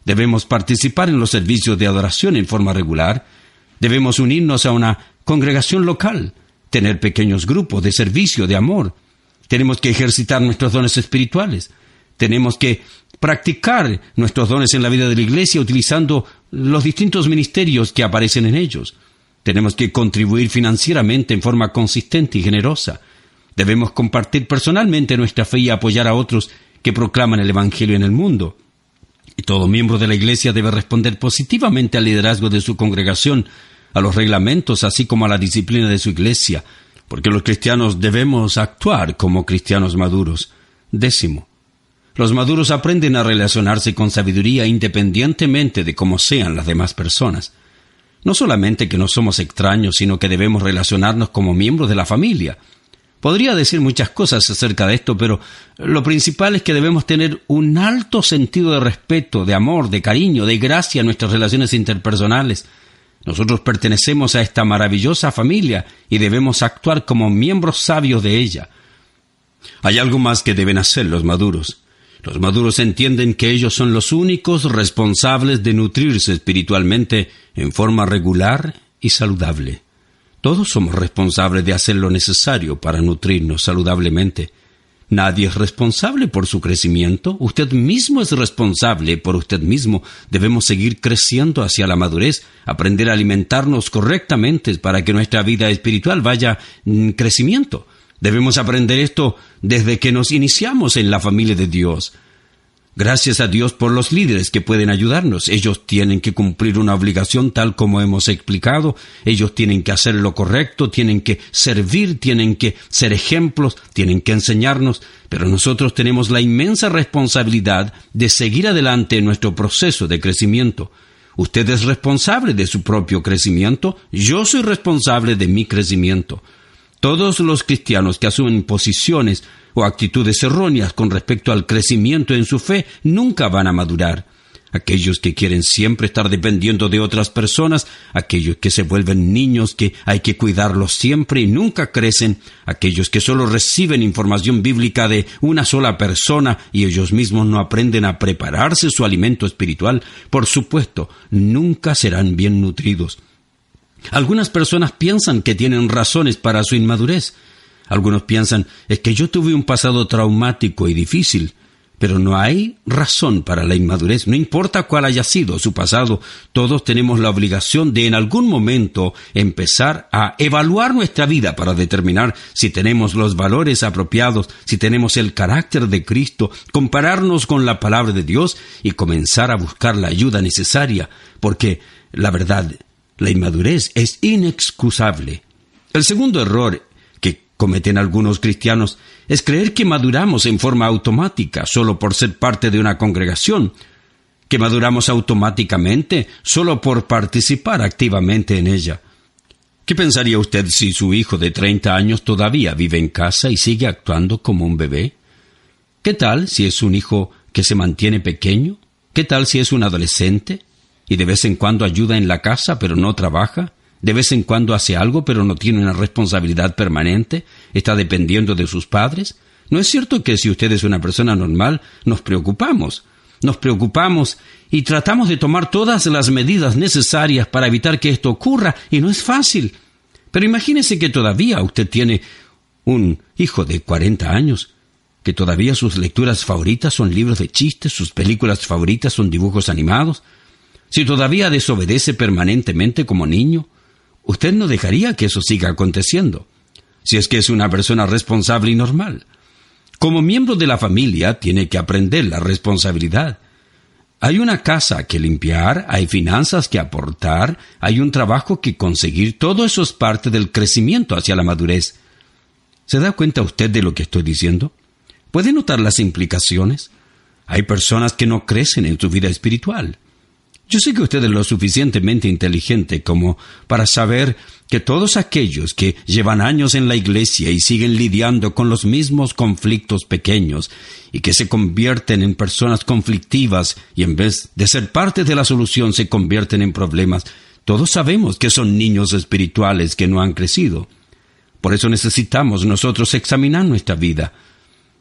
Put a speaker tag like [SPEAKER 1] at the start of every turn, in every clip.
[SPEAKER 1] Debemos participar en los servicios de adoración en forma regular. Debemos unirnos a una congregación local, tener pequeños grupos de servicio, de amor. Tenemos que ejercitar nuestros dones espirituales. Tenemos que practicar nuestros dones en la vida de la iglesia utilizando los distintos ministerios que aparecen en ellos. Tenemos que contribuir financieramente en forma consistente y generosa. Debemos compartir personalmente nuestra fe y apoyar a otros que proclaman el Evangelio en el mundo. Y todo miembro de la iglesia debe responder positivamente al liderazgo de su congregación, a los reglamentos, así como a la disciplina de su iglesia, porque los cristianos debemos actuar como cristianos maduros. 10. Los maduros aprenden a relacionarse con sabiduría independientemente de cómo sean las demás personas. No solamente que no somos extraños, sino que debemos relacionarnos como miembros de la familia. Podría decir muchas cosas acerca de esto, pero lo principal es que debemos tener un alto sentido de respeto, de amor, de cariño, de gracia en nuestras relaciones interpersonales. Nosotros pertenecemos a esta maravillosa familia y debemos actuar como miembros sabios de ella. Hay algo más que deben hacer los maduros. Los maduros entienden que ellos son los únicos responsables de nutrirse espiritualmente en forma regular y saludable. Todos somos responsables de hacer lo necesario para nutrirnos saludablemente. Nadie es responsable por su crecimiento. Usted mismo es responsable por usted mismo. Debemos seguir creciendo hacia la madurez, aprender a alimentarnos correctamente para que nuestra vida espiritual vaya en crecimiento. Debemos aprender esto desde que nos iniciamos en la familia de Dios. Gracias a Dios por los líderes que pueden ayudarnos. Ellos tienen que cumplir una obligación tal como hemos explicado. Ellos tienen que hacer lo correcto, tienen que servir, tienen que ser ejemplos, tienen que enseñarnos. Pero nosotros tenemos la inmensa responsabilidad de seguir adelante en nuestro proceso de crecimiento. Usted es responsable de su propio crecimiento. Yo soy responsable de mi crecimiento. Todos los cristianos que asumen posiciones o actitudes erróneas con respecto al crecimiento en su fe nunca van a madurar. Aquellos que quieren siempre estar dependiendo de otras personas, aquellos que se vuelven niños que hay que cuidarlos siempre y nunca crecen, aquellos que solo reciben información bíblica de una sola persona y ellos mismos no aprenden a prepararse su alimento espiritual, por supuesto, nunca serán bien nutridos. Algunas personas piensan que tienen razones para su inmadurez. Algunos piensan, es que yo tuve un pasado traumático y difícil. Pero no hay razón para la inmadurez, no importa cuál haya sido su pasado. Todos tenemos la obligación de en algún momento empezar a evaluar nuestra vida para determinar si tenemos los valores apropiados, si tenemos el carácter de Cristo, compararnos con la palabra de Dios y comenzar a buscar la ayuda necesaria, porque la verdad, la inmadurez es inexcusable. El segundo error que cometen algunos cristianos es creer que maduramos en forma automática solo por ser parte de una congregación, que maduramos automáticamente solo por participar activamente en ella. ¿Qué pensaría usted si su hijo de 30 años todavía vive en casa y sigue actuando como un bebé? ¿Qué tal si es un hijo que se mantiene pequeño? ¿Qué tal si es un adolescente y de vez en cuando ayuda en la casa pero no trabaja? De vez en cuando hace algo, pero no tiene una responsabilidad permanente, está dependiendo de sus padres. ¿No es cierto que si usted es una persona normal, nos preocupamos y tratamos de tomar todas las medidas necesarias para evitar que esto ocurra, y no es fácil? Pero imagínese que todavía usted tiene un hijo de 40 años, que todavía sus lecturas favoritas son libros de chistes, sus películas favoritas son dibujos animados. Si todavía desobedece permanentemente como niño, usted no dejaría que eso siga aconteciendo, si es que es una persona responsable y normal. Como miembro de la familia, tiene que aprender la responsabilidad. Hay una casa que limpiar, hay finanzas que aportar, hay un trabajo que conseguir. Todo eso es parte del crecimiento hacia la madurez. ¿Se da cuenta usted de lo que estoy diciendo? ¿Puede notar las implicaciones? Hay personas que no crecen en su vida espiritual. Yo sé que usted es lo suficientemente inteligente como para saber que todos aquellos que llevan años en la iglesia y siguen lidiando con los mismos conflictos pequeños y que se convierten en personas conflictivas y en vez de ser parte de la solución se convierten en problemas, todos sabemos que son niños espirituales que no han crecido. Por eso necesitamos nosotros examinar nuestra vida.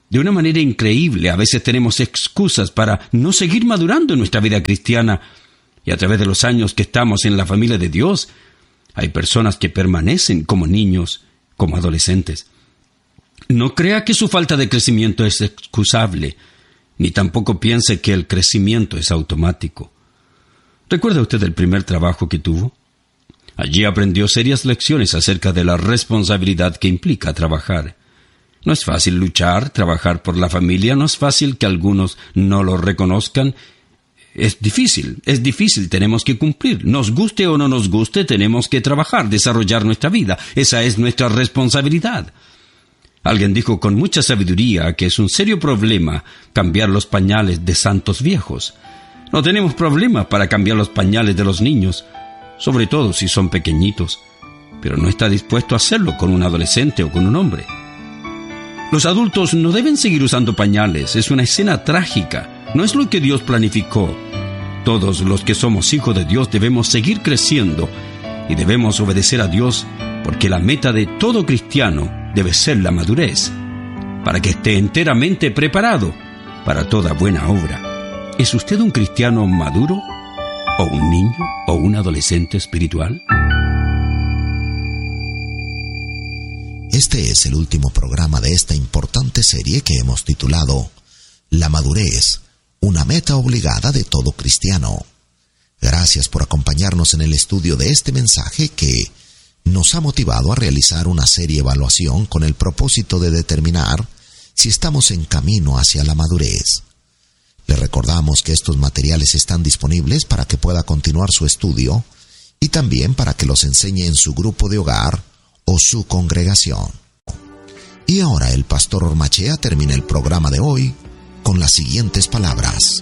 [SPEAKER 1] De una manera increíble, a veces tenemos excusas para no seguir madurando en nuestra vida cristiana. Y a través de los años que estamos en la familia de Dios, hay personas que permanecen como niños, como adolescentes. No crea que su falta de crecimiento es excusable, ni tampoco piense que el crecimiento es automático. ¿Recuerda usted el primer trabajo que tuvo? Allí aprendió serias lecciones acerca de la responsabilidad que implica trabajar. No es fácil luchar, trabajar por la familia, no es fácil que algunos no lo reconozcan. Es difícil, tenemos que cumplir. Nos guste o no nos guste, tenemos que trabajar, desarrollar nuestra vida. Esa es nuestra responsabilidad. Alguien dijo con mucha sabiduría que es un serio problema cambiar los pañales de santos viejos. No tenemos problema para cambiar los pañales de los niños, sobre todo si son pequeñitos, pero no está dispuesto a hacerlo con un adolescente o con un hombre. Los adultos no deben seguir usando pañales, es una escena trágica, no es lo que Dios planificó. Todos los que somos hijos de Dios debemos seguir creciendo y debemos obedecer a Dios, porque la meta de todo cristiano debe ser la madurez, para que esté enteramente preparado para toda buena obra. ¿Es usted un cristiano maduro? ¿O un niño? ¿O un adolescente espiritual?
[SPEAKER 2] Este es el último programa de esta importante serie que hemos titulado La madurez, una meta obligada de todo cristiano. Gracias por acompañarnos en el estudio de este mensaje que nos ha motivado a realizar una serie evaluación con el propósito de determinar si estamos en camino hacia la madurez. Le recordamos que estos materiales están disponibles para que pueda continuar su estudio y también para que los enseñe en su grupo de hogar o su congregación. Y ahora el pastor Ormachea termina el programa de hoy con las siguientes palabras.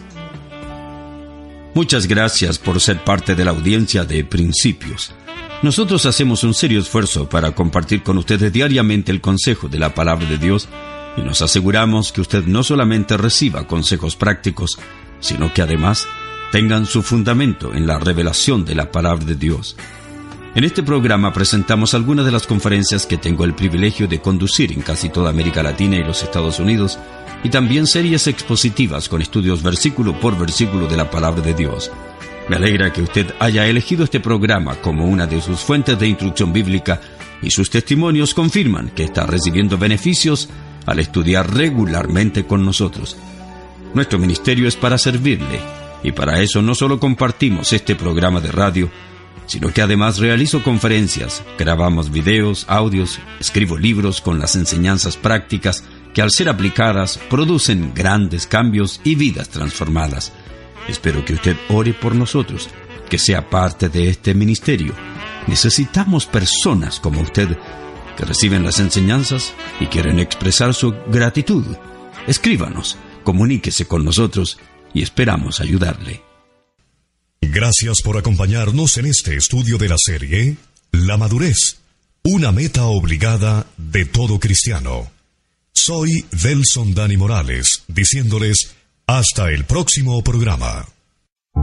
[SPEAKER 1] Muchas gracias por ser parte de la audiencia de Principios. Nosotros hacemos un serio esfuerzo para compartir con ustedes diariamente el consejo de la palabra de Dios y nos aseguramos que usted no solamente reciba consejos prácticos, sino que además tengan su fundamento en la revelación de la palabra de Dios. En este programa presentamos algunas de las conferencias que tengo el privilegio de conducir en casi toda América Latina y los Estados Unidos, y también series expositivas con estudios versículo por versículo de la palabra de Dios. Me alegra que usted haya elegido este programa como una de sus fuentes de instrucción bíblica y sus testimonios confirman que está recibiendo beneficios al estudiar regularmente con nosotros. Nuestro ministerio es para servirle y para eso no solo compartimos este programa de radio, sino que además realizo conferencias, grabamos videos, audios, escribo libros con las enseñanzas prácticas que al ser aplicadas producen grandes cambios y vidas transformadas. Espero que usted ore por nosotros, que sea parte de este ministerio. Necesitamos personas como usted que reciben las enseñanzas y quieren expresar su gratitud. Escríbanos, comuníquese con nosotros y esperamos ayudarle.
[SPEAKER 3] Gracias por acompañarnos en este estudio de la serie La madurez, una meta obligada de todo cristiano. Soy Delson Dani Morales, diciéndoles hasta el próximo programa.